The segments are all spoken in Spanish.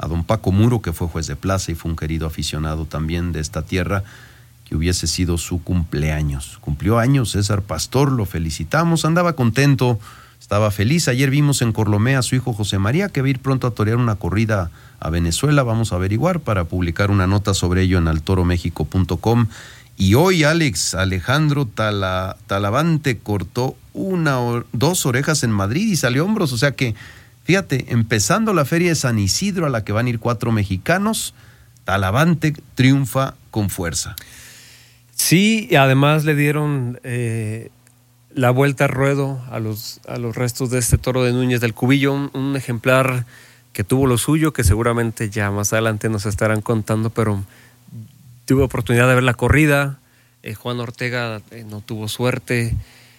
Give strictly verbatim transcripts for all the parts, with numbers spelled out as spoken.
a don Paco Muro, que fue juez de plaza y fue un querido aficionado también de esta tierra, que hubiese sido su cumpleaños. Cumplió años César Pastor, lo felicitamos, andaba contento, estaba feliz. Ayer vimos en Corlomé a su hijo José María, que va a ir pronto a torear una corrida a Venezuela. Vamos a averiguar para publicar una nota sobre ello en altoromexico punto com. Y hoy, Alex, Alejandro Tala, Talavante cortó una o dos orejas en Madrid y salió hombros. O sea que, fíjate, empezando la feria de San Isidro, a la que van a ir cuatro mexicanos, Talavante triunfa con fuerza. Sí, y además le dieron eh, la vuelta al ruedo a los, a los restos de este toro de Núñez del Cubillo, un, un ejemplar que tuvo lo suyo, que seguramente ya más adelante nos estarán contando, pero tuve oportunidad de ver la corrida. eh, Juan Ortega eh, no tuvo suerte,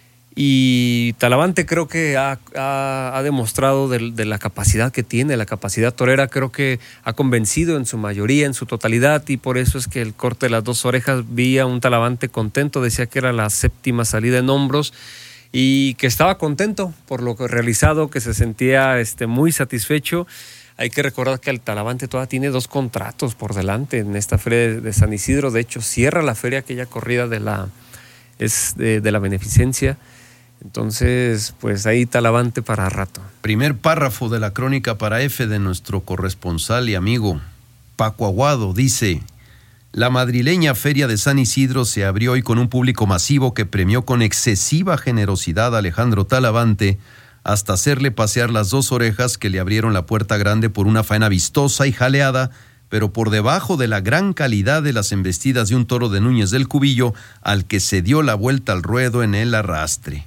y Talavante creo que ha, ha, ha demostrado de, de la capacidad que tiene, la capacidad torera. Creo que ha convencido en su mayoría, en su totalidad, y por eso es que el corte de las dos orejas, vi a un Talavante contento, decía que era la séptima salida en hombros y que estaba contento por lo realizado, que se sentía este, muy satisfecho. Hay que recordar que el Talavante todavía tiene dos contratos por delante en esta feria de San Isidro. De hecho, cierra la feria aquella corrida de la, es de, de la beneficencia. Entonces, pues ahí Talavante para rato. Primer párrafo de la crónica para F de nuestro corresponsal y amigo Paco Aguado. Dice: la madrileña Feria de San Isidro se abrió hoy con un público masivo que premió con excesiva generosidad a Alejandro Talavante, hasta hacerle pasear las dos orejas que le abrieron la puerta grande por una faena vistosa y jaleada, pero por debajo de la gran calidad de las embestidas de un toro de Núñez del Cubillo, al que se dio la vuelta al ruedo en el arrastre.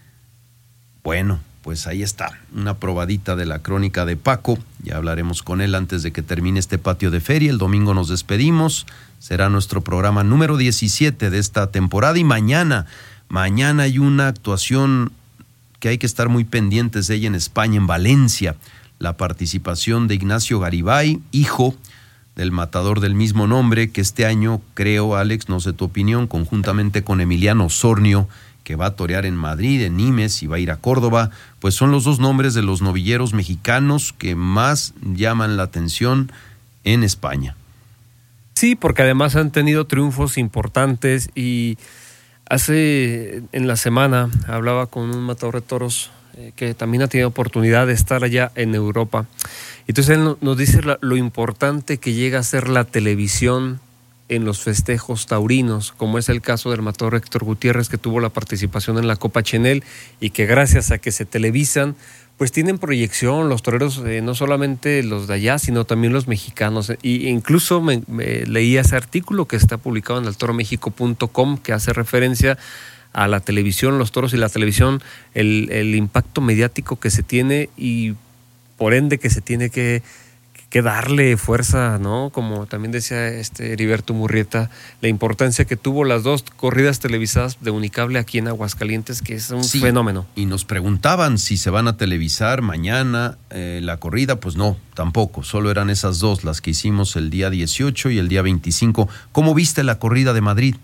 Bueno, pues ahí está, una probadita de la crónica de Paco. Ya hablaremos con él antes de que termine este patio de feria. El domingo nos despedimos, será nuestro programa número diecisiete de esta temporada, y mañana, mañana hay una actuación que hay que estar muy pendientes de ella en España, en Valencia. La participación de Ignacio Garibay, hijo del matador del mismo nombre, que este año, creo, Alex, no sé tu opinión, conjuntamente con Emiliano Osornio, que va a torear en Madrid, en Nimes, y va a ir a Córdoba, pues son los dos nombres de los novilleros mexicanos que más llaman la atención en España. Sí, porque además han tenido triunfos importantes, y hace, en la semana, hablaba con un matador de toros eh, que también ha tenido oportunidad de estar allá en Europa. Entonces él nos dice la, lo importante que llega a ser la televisión en los festejos taurinos, como es el caso del matador Héctor Gutiérrez, que tuvo la participación en la Copa Chenel, y que gracias a que se televisan, pues tienen proyección los toreros, eh, no solamente los de allá, sino también los mexicanos. Y incluso me, me leí ese artículo que está publicado en altoromexico punto com, que hace referencia a la televisión, los toros y la televisión, el, el impacto mediático que se tiene, y por ende que se tiene que que darle fuerza, ¿no? Como también decía este Heriberto Murrieta, la importancia que tuvo las dos corridas televisadas de Unicable aquí en Aguascalientes, que es un sí, fenómeno. Y nos preguntaban si se van a televisar mañana eh, la corrida. Pues no, tampoco, solo eran esas dos las que hicimos el día dieciocho y el día veinticinco. ¿Cómo viste la corrida de Madrid?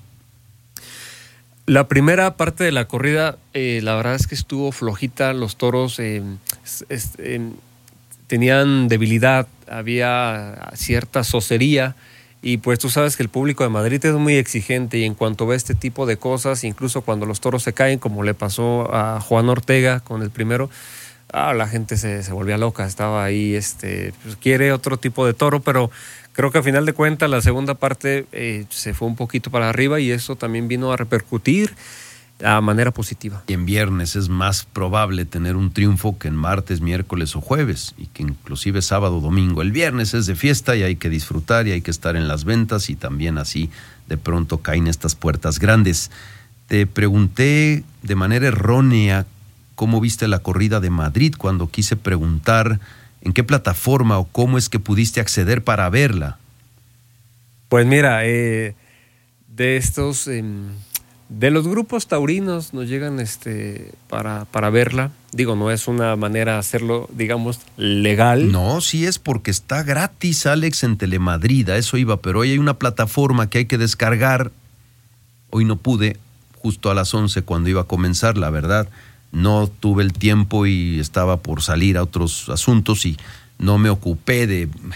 La primera parte de la corrida, eh, la verdad es que estuvo flojita. Los toros eh, es, eh, tenían debilidad, había cierta socería, y pues tú sabes que el público de Madrid es muy exigente, y en cuanto ve este tipo de cosas, incluso cuando los toros se caen, como le pasó a Juan Ortega con el primero, ah, la gente se, se volvía loca, estaba ahí, este, pues quiere otro tipo de toro, pero creo que a final de cuentas la segunda parte eh, se fue un poquito para arriba, y eso también vino a repercutir a manera positiva. Y en viernes es más probable tener un triunfo que en martes, miércoles o jueves, y que inclusive sábado o domingo. El viernes es de fiesta y hay que disfrutar y hay que estar en las ventas, y también así de pronto caen estas puertas grandes. Te pregunté de manera errónea cómo viste la corrida de Madrid cuando quise preguntar en qué plataforma o cómo es que pudiste acceder para verla. Pues mira, eh, de estos... Eh, De los grupos taurinos nos llegan este para, para verla. Digo, no es una manera de hacerlo, digamos, legal. No, sí es porque está gratis, Alex, en Telemadrid, a eso iba, pero hoy hay una plataforma que hay que descargar. Hoy no pude, justo a las once cuando iba a comenzar, la verdad, no tuve el tiempo y estaba por salir a otros asuntos y no me ocupé de